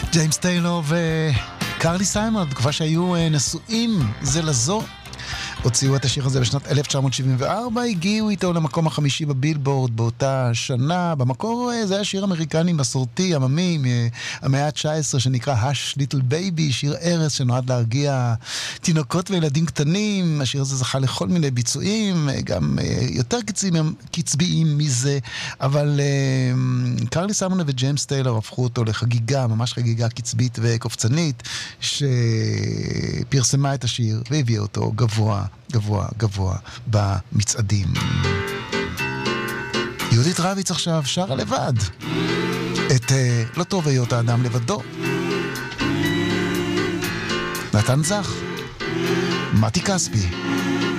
ג'יימס טיילור וקרלי סיימון, בתקופה שהיו נשואים זה לזו, הוציאו את השיר הזה בשנת 1974, הגיעו איתו למקום החמישי בבילבורד באותה שנה. במקור זה היה שיר אמריקני מסורתי, עממי, מהמאה ה-19, שנקרא Hush Little Baby, שיר ארץ שנועד להרגיע תינוקות וילדים קטנים. השיר הזה זכה לכל מיני ביצועים, גם יותר קצביים מזה, אבל קרלי סיימון וג'יימס טיילור הפכו אותו לחגיגה, ממש חגיגה קצבית וקופצנית, שפרסמה את השיר והביאה אותו גבוה גבוה גבוה במצעדים. יהודית רביץ עכשיו שרה לבד את לא טוב היות האדם לבדו. נתן זך, מתי כספי.